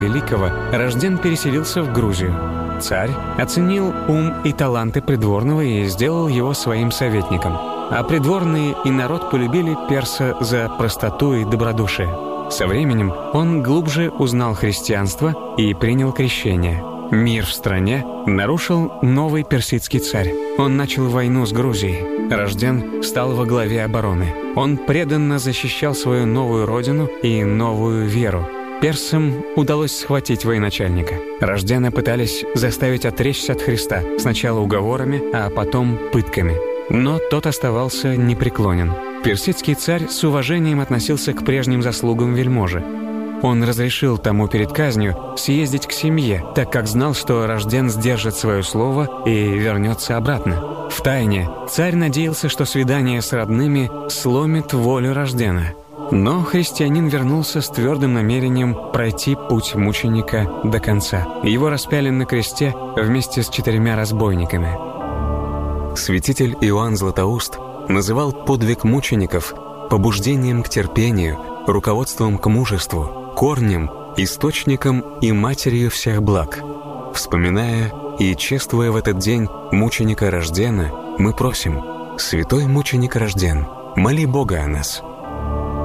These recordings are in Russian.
Великого Рожден переселился в Грузию. Царь оценил ум и таланты придворного и сделал его своим советником. А придворные и народ полюбили перса за простоту и добродушие. Со временем он глубже узнал христианство и принял крещение. Мир в стране нарушил новый персидский царь. Он начал войну с Грузией. Рожден стал во главе обороны. Он преданно защищал свою новую родину и новую веру. Персам удалось схватить военачальника. Рождена пытались заставить отречься от Христа, сначала уговорами, а потом пытками. Но тот оставался непреклонен. Персидский царь с уважением относился к прежним заслугам вельможи. Он разрешил тому перед казнью съездить к семье, так как знал, что Рожден сдержит свое слово и вернется обратно. Втайне царь надеялся, что свидание с родными сломит волю Рождена. Но христианин вернулся с твердым намерением пройти путь мученика до конца. Его распяли на кресте вместе с 4 разбойниками. Святитель Иоанн Златоуст называл подвиг мучеников побуждением к терпению, руководством к мужеству, корнем, источником и матерью всех благ. Вспоминая и чествуя в этот день мученика Рождена, мы просим: «Святой мученик Рожден, моли Бога о нас».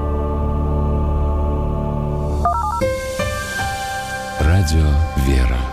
Радио «Вера».